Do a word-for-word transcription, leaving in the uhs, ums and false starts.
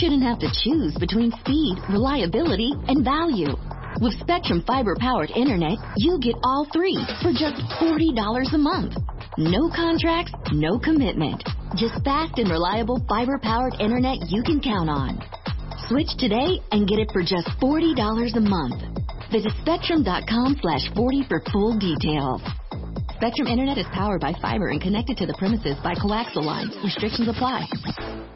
shouldn't have to choose between speed, reliability, and value. With Spectrum fiber-powered internet, you get all three for just forty dollars a month. No contracts, no commitment. Just fast and reliable fiber-powered internet you can count on. Switch today and get it for just forty dollars a month. Visit spectrum.com slash 40 for full details. Spectrum Internet is powered by fiber and connected to the premises by coaxial lines. Restrictions apply.